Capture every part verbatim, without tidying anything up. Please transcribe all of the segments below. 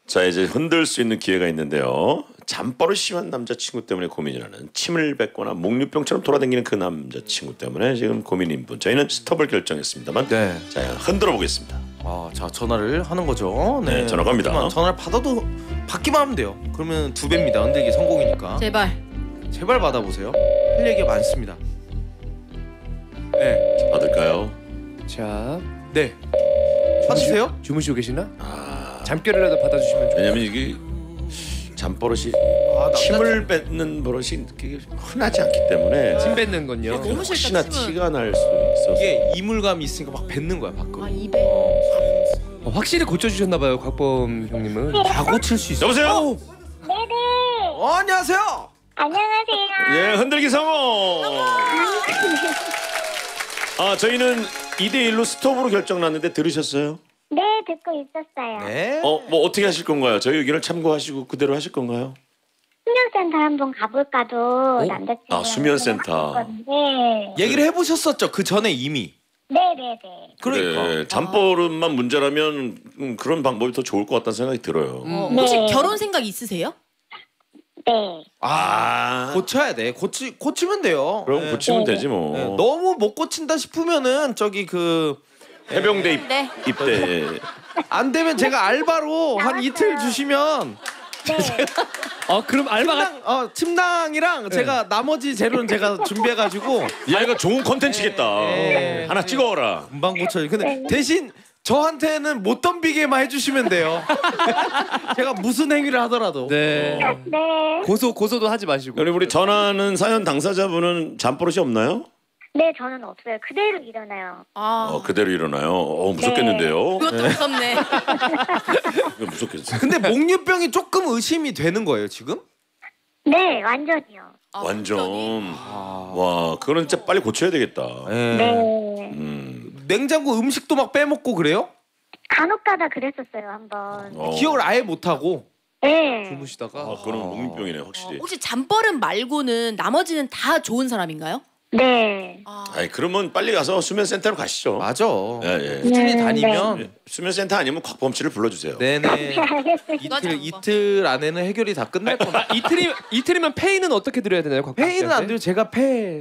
자, 이제 흔들 수 있는 기회가 있는데요. 잠버릇 심한 남자친구 때문에 고민이라는 침을 뱉거나 목류병처럼 돌아다니는 그 남자친구 때문에 지금 고민인 분. 저희는 스톱을 결정했습니다만 네. 자, 흔들어 보겠습니다. 아, 자 전화를 하는 거죠. 네, 전화 갑니다. 하지만 전화를 받아도 받기만 하면 돼요. 그러면 두 배입니다. 흔들기 성공이니까. 제발. 제발 받아보세요. 할 얘기가 많습니다. 네. 받을까요? 자, 네. 받으세요? 주무시고 계시나? 아, 잠결이라도 받아주시면 좋 왜냐면 이게 잠버릇이 아, 침을 뱉는 버릇이 그게 흔하지 않기 때문에 침 뱉는 건요. 너무 싫다, 혹시나 침은. 티가 날 수 있어서 이게 이물감이 있으니까 막 뱉는 거야 밖으로. 아, 입에. 어, 확실히 고쳐주셨나봐요, 곽범 형님은. 다 고칠 수 있어. 여보세요? 네네. 어, 안녕하세요. 안녕하세요. 예, 흔들기 성공. 아, 저희는 이 대 일로 스톱으로 결정 났는데 들으셨어요? 네, 듣고 있었어요. 네. 어, 뭐 어떻게 하실 건가요? 저희 의견을 참고하시고 그대로 하실 건가요? 수면센터 한번 가볼까도 남자친구. 아, 수면센터. 네. 얘기를 해보셨었죠? 그 전에 이미. 네네네. 그러니까. 그래, 잠버릇만 문제라면 음, 그런 방법이 더 좋을 것 같다는 생각이 들어요. 어, 혹시 네. 결혼 생각 있으세요? 네. 아, 고쳐야 돼. 고치 고치면 돼요. 그럼 네. 고치면 네. 되지 뭐. 네. 너무 못 고친다 싶으면은 저기 그 해병대 입, 네. 입대. 안 되면 제가 알바로 한 이틀 주시면 네. 아, 그럼 알바가 침낭, 어, 침낭이랑 제가 나머지 재료는 제가 준비해가지고 야, 이거 좋은 컨텐츠겠다. 네. 하나 찍어라. 금방 고쳐요. 근데 대신 저한테는 못 덤비게만 해주시면 돼요. 제가 무슨 행위를 하더라도. 네. 네. 고소 고소도 하지 마시고. 그리고 우리 전화하는 사연 당사자분은 잠버릇이 없나요? 네, 저는 없어요. 그대로 일어나요. 아, 어, 그대로 일어나요. 어, 무섭겠는데요. 그것도 무섭네. 이거 무섭겠어. 근데 목류병이 조금 의심이 되는 거예요 지금? 네, 완전히요. 아, 완전. 완전히? 와, 그거는 진짜 빨리 고쳐야 되겠다. 네. 음. 냉장고 음식도 막 빼먹고 그래요? 간혹가다 그랬었어요, 한번. 어. 기억을 아예 못하고. 네. 주무시다가. 아, 그거는 목류병이네, 어, 확실히. 혹시 잠버릇 말고는 나머지는 다 좋은 사람인가요? 네. 아, 아이, 그러면 빨리 가서 수면센터로 가시죠. 맞아. 예, 예. 꾸준히 네, 다니면. 수면센터 아니면 곽범 씨를 불러주세요. 네네. 알겠습니다. 맞아, 이틀 그거. 이틀 안에는 해결이 다 끝날 겁니다. 아, 이틀이 이틀이면 페이는 어떻게 드려야 되나요, 곽범 페이는 씨한테? 안 돼요. 제가 페.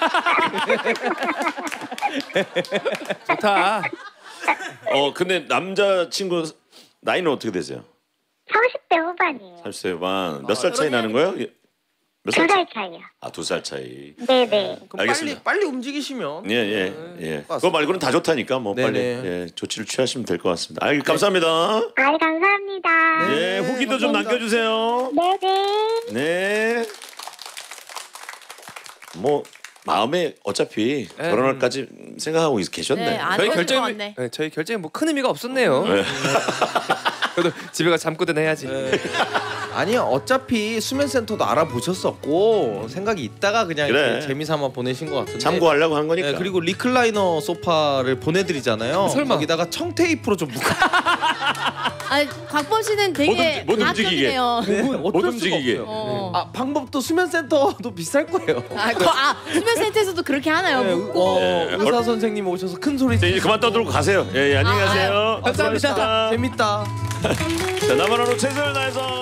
좋다. 어, 근데 남자친구 나이는 어떻게 되세요? 삼십 대 후반이에요. 삼십 대 반. 몇 살 차이 결혼해야 나는 거예요? 예. 몇 두 살? 살 차이요. 아, 두 살 차이. 네네. 그럼 알겠습니다. 빨리 빨리 움직이시면. 예, 예, 예. 그거 말고는 다 좋다니까 뭐 네네. 빨리 예, 조치를 취하시면 될 것 같습니다. 아, 감사합니다. 아, 감사합니다. 예, 후기도 좀 감사합니다. 남겨주세요. 네네. 네. 뭐 마음에 어차피 네. 결혼할까지 생각하고 계셨네. 네, 안 저희 좋은 것 결정이 같네. 네, 저희 결정에 뭐 큰 의미가 없었네요. 네. 그래도 집에 가서 잠꼬든 해야지. 아니요. 어차피 수면센터도 알아보셨었고 생각이 있다가 그냥 그래. 이렇게 재미삼아 보내신 것 같은데. 참고하려고 한 거니까. 네, 그리고 리클라이너 소파를 보내드리잖아요. 설마. 거기다가 청테이프로 좀 묶어. 아, 곽범 씨는 못, 되게 움직, 못 움직이게. 과학적이네요. 못 움직이게. 어. 아 방법도 수면센터도 비쌀 거예요. 아, 거, 아, 수면센터에서도 그렇게 하나요? 네, 묶고. 어, 네. 의사 선생님 오셔서 큰 소리. 이제 그만 떠들고 가세요. 예, 예 안녕히 아, 가세요. 감사합니다. 수고하셨습니다. 재밌다. 자, 나만 하루 최선을 다해서.